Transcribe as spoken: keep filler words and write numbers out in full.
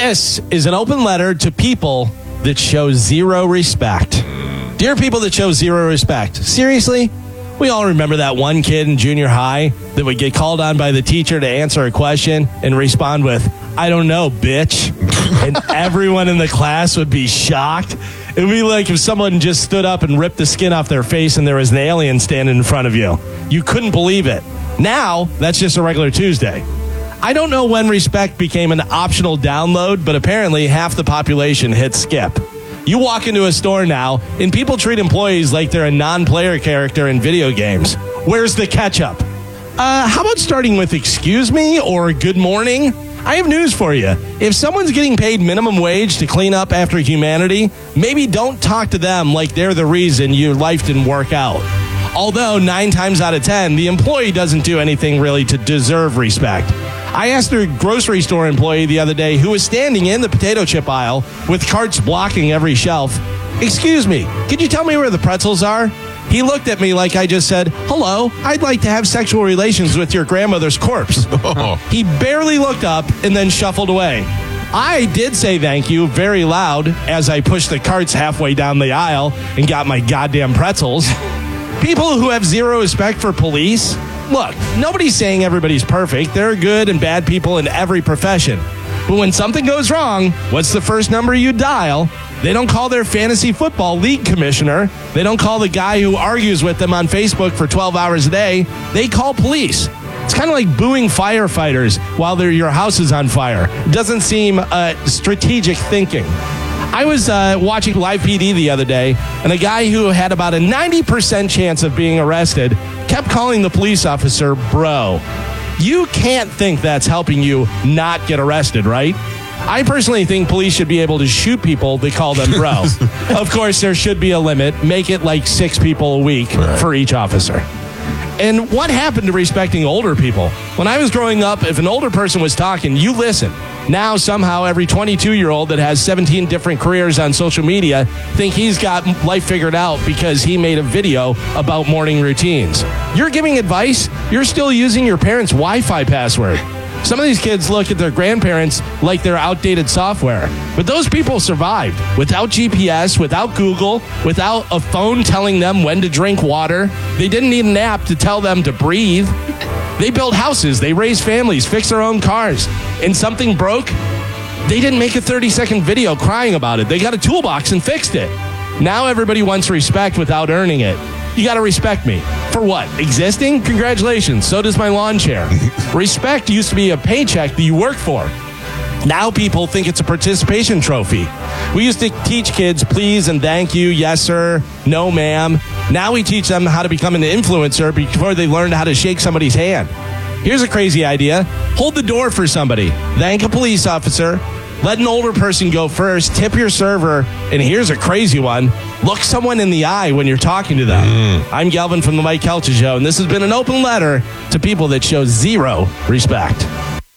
This is an open letter to people that show zero respect. Dear people that show zero respect, seriously? We all remember that one kid in junior high that would get called on by the teacher to answer a question and respond with, I don't know, bitch. And everyone in the class would be shocked. It would be like if someone just stood up and ripped the skin off their face and there was an alien standing in front of you. You couldn't believe it. Now, that's just a regular Tuesday. I don't know when respect became an optional download, but apparently half the population hit skip. You walk into a store now, and people treat employees like they're a non-player character in video games. Where's the ketchup? Uh, how about starting with excuse me or good morning? I have news for you. If someone's getting paid minimum wage to clean up after humanity, maybe don't talk to them like they're the reason your life didn't work out. Although nine times out of ten, the employee doesn't do anything really to deserve respect. I asked a grocery store employee the other day who was standing in the potato chip aisle with carts blocking every shelf, excuse me, could you tell me where the pretzels are? He looked at me like I just said, hello, I'd like to have sexual relations with your grandmother's corpse. He barely looked up and then shuffled away. I did say thank you very loud as I pushed the carts halfway down the aisle and got my goddamn pretzels. People who have zero respect for police, look, nobody's saying everybody's perfect. There are good and bad people in every profession. But when something goes wrong, what's the first number you dial? They don't call their fantasy football league commissioner. They don't call the guy who argues with them on Facebook for twelve hours a day. They call police. It's kind of like booing firefighters while they're, your house is on fire. It doesn't seem uh, strategic thinking. I was uh, watching Live P D the other day, and a guy who had about a ninety percent chance of being arrested kept calling the police officer bro. You can't think that's helping you not get arrested, right? I personally think police should be able to shoot people that call them bro. Of course, there should be a limit. Make it like six people a week right. for each officer. And what happened to respecting older people? When I was growing up, if an older person was talking, you listen. Now, somehow, every twenty-two-year-old that has seventeen different careers on social media think he's got life figured out because he made a video about morning routines. You're giving advice? You're still using your parents' Wi-Fi password. Some of these kids look at their grandparents like they're outdated software. But those people survived without G P S, without Google, without a phone telling them when to drink water. They didn't need an app to tell them to breathe. They built houses, they raised families, fixed their own cars. And something broke, they didn't make a thirty-second video crying about it. They got a toolbox and fixed it. Now everybody wants respect without earning it. You got to respect me. For what? Existing? Congratulations. So does my lawn chair. Respect used to be a paycheck that you work for. Now people think it's a participation trophy. We used to teach kids please and thank you, yes sir, no ma'am. Now we teach them how to become an influencer before they learn how to shake somebody's hand. Here's a crazy idea. Hold the door for somebody. Thank a police officer. Let an older person go first. Tip your server. And here's a crazy one. Look someone in the eye when you're talking to them. Mm. I'm Galvin from The Mike Kelcha Show, and this has been an open letter to people that show zero respect.